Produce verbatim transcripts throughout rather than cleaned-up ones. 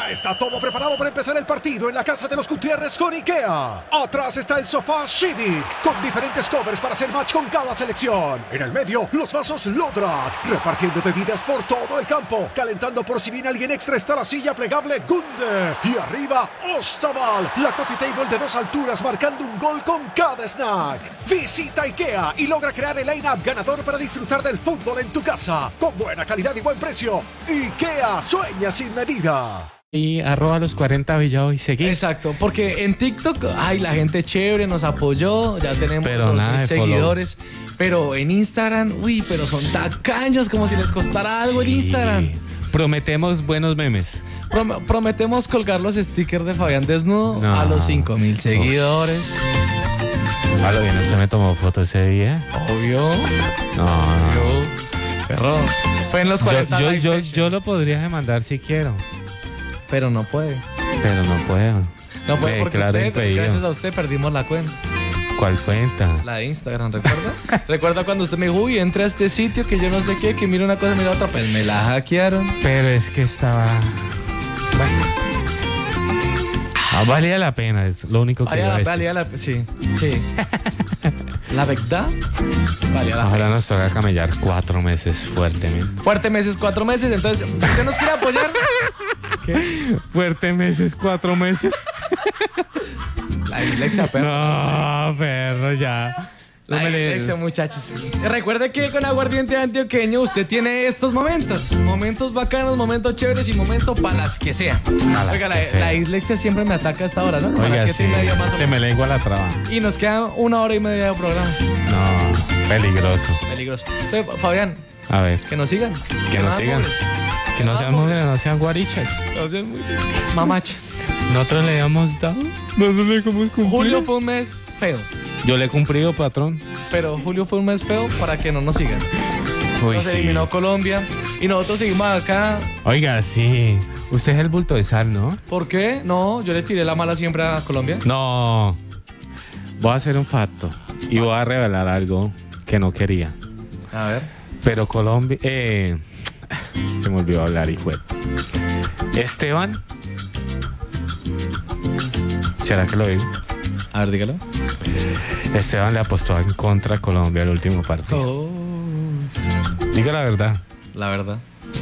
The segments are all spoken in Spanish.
Ya está todo preparado para empezar el partido en la casa de los Gutiérrez con IKEA. Atrás está el sofá Civic, con diferentes covers para hacer match con cada selección. En el medio, los vasos Lodrat, repartiendo bebidas por todo el campo. Calentando por si viene alguien extra está la silla plegable Gunde. Y arriba, Ostaval, la coffee table de dos alturas marcando un gol con cada snack. Visita IKEA y logra crear el line-up ganador para disfrutar del fútbol en tu casa. Con buena calidad y buen precio. IKEA, sueña sin medida. Y arroba los cuarenta Villao y seguir. Exacto, porque en TikTok, ay, la gente chévere nos apoyó, ya tenemos pero dos nada mil de seguidores. Follow. Pero en Instagram, uy, pero son tacaños, como si les costara algo en Instagram. Sí. Prometemos buenos memes. Prom- prometemos colgar los stickers de Fabián desnudo no. a los cinco mil seguidores. A lo bien, usted me tomó foto ese día. Obvio. No, Obvio. Perro. Fue en los cuarenta. Yo, yo, yo, yo lo podría demandar si quiero. Pero no puede. Pero no puedo. No puede Me porque declaro usted, impedido. gracias a usted perdimos la cuenta. ¿Cuál cuenta? La de Instagram, ¿recuerda? ¿Recuerda cuando usted me dijo, uy, entré a este sitio que yo no sé qué, que mira una cosa, mira otra? Pues me la hackearon. Pero es que estaba... Bueno. Ah, valía la pena, es lo único que Valía iba a la, decir. valía la, sí, sí. La verdad, valía la Ahora pena. nos toca camellar cuatro meses fuertemente. Fuerte meses, cuatro meses, entonces, ¿usted nos quiere apoyar? ¿Qué? Fuerte meses, cuatro meses. La dislexia, perro. No, perro, ya. La No me le- dislexia, muchachos. Recuerde que con Aguardiente Antioqueño usted tiene estos momentos. Momentos bacanos, momentos chéveres y momentos para las que sean. las Oiga, que la, sean. la dislexia siempre me ataca a esta hora, ¿no? Como a las Oiga, siete sí, y media más o se menos. me lengua la traba. Y nos queda una hora y media de programa. No, peligroso. Peligroso. Entonces, Fabián, A ver, que nos sigan. que nos Ah, sigan. pobres. Que no Ah, sean pobres. mujeres, no sean guarichas. No sean muy- Mamacha. Nosotros le hemos dado. Nosotros le hemos cumplido. Julio fue un mes feo. Yo le he cumplido, patrón. Pero julio fue un mes feo para que no nos sigan. Uy, Nos sí. eliminó Colombia. Y nosotros seguimos acá. Oiga, sí. Usted es el bulto de sal, ¿no? ¿Por qué? No, yo le tiré la mala siempre a Colombia. No. Voy a hacer un facto. Y voy a revelar algo que no quería. A ver. Pero Colombia... Eh, se me olvidó hablar, hijo de- Esteban. ¿Será que lo digo? A ver, dígalo. Esteban le apostó en contra a Colombia el último partido. Oh, Diga la verdad. la verdad.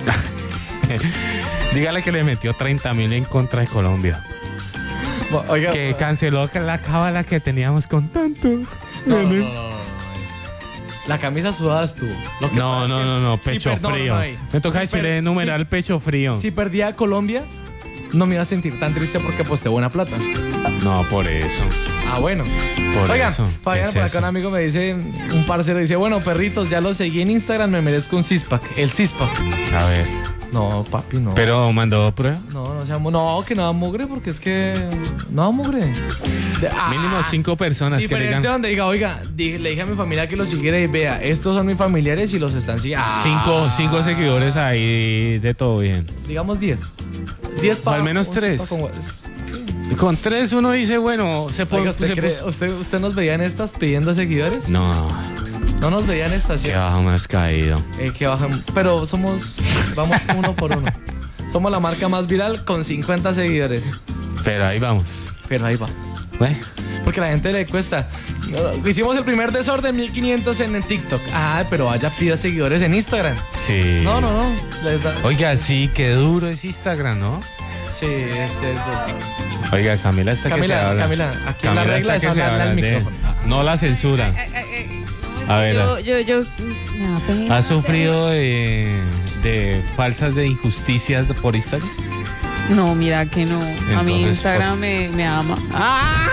Dígale que le metió treinta mil en contra de Colombia. Bueno, oiga, Que canceló la cábala que teníamos con tanto. no, no, no, no, no. La camisa sudada estuvo. Lo que No, pasa es no, que- no, no, Sí, pecho per- no, no, frío. no, ahí. Me toca Sí, per- decirle numeral sí. pecho frío. Si perdía Colombia, no me iba a sentir tan triste porque aposté buena plata. No, por eso. Ah, bueno. Por Oigan, eso. Fabián, ¿Qué es por acá eso? un amigo me dice, un parcero dice, bueno, perritos, ya lo seguí en Instagram, me merezco un six-pack. El six-pack. A ver. No, papi, no. Pero mandó prueba. No, no, seamos- no, que no da mugre porque es que no da mugre. De- ah, Mínimo cinco personas que le diferente digan. donde diga, oiga, di- le dije a mi familia que lo siguiera y vea, estos son mis familiares y los están siguiendo. Ah, Cinco, cinco seguidores ahí de todo bien. Digamos diez. Diez O para al menos tres. Y con tres uno dice, bueno, se puede. Oiga, ¿usted, se cree- puso- usted, ¿usted nos veía en estas pidiendo seguidores? No, No nos veía en estas, ¿sí? que bajo hemos caído. Eh, que bajan, pero somos, vamos uno por uno. Somos la marca más viral con cincuenta seguidores. Pero ahí vamos. Pero ahí va. Bueno, Porque a la gente le cuesta. Hicimos el primer desorden, mil quinientos en el TikTok. Ah, pero vaya, pida seguidores en Instagram. sí. No, no, no. Les da- Oiga, sí, qué duro es Instagram, ¿no? Sí, es eso. Oiga, Camila está que se Camila, habla. Camila, aquí Camila la regla es está que se hablarle al habla de- micrófono. No la censura. Eh, eh, eh, A ver, yo, yo, yo, me da pena. ¿has sufrido de, de falsas de injusticias por Instagram? No, mira que no. a mí Entonces, Instagram me, me ama. ¡Ah!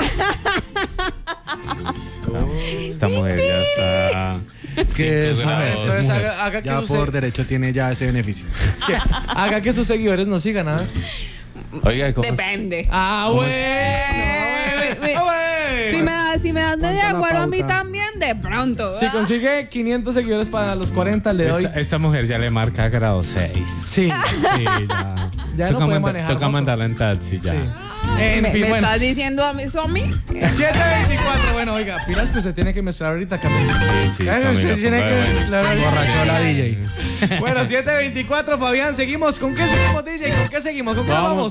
Esta mujer ya está. que es cinco mujer, grados. Entonces mujer. haga, haga que Ya sus por se- derecho tiene ya ese beneficio. es que haga que sus seguidores nos sigan, ¿ah? Oiga, ¿cómo es? Depende. Ah, ¿Cómo bueno. Eh, ah, bueno. Si me das, si me das media de la acuerdo a mí pauta? también, de pronto. Si ¿ah? consigue quinientos seguidores para los cuarenta, le doy. Esta, esta mujer ya le marca grado seis. Sí. Sí, ya. Ya no toca puede manda- manejar toca moto. mandarla en taxi ya. Sí. En ¿Me, fin, me bueno. estás diciendo a mí eso a mí? siete veinticuatro. Bueno, oiga, pilas que usted tiene que mezclar ahorita, Camila. Sí, sí, Ya, Camila, usted tiene ponga que de buena. mezclar ahorita. Borrachó la D J. Bueno, siete veinticuatro, Fabián, seguimos. ¿Con qué seguimos, D J? ¿Con qué seguimos? ¿Con qué nos Vamos. vamos?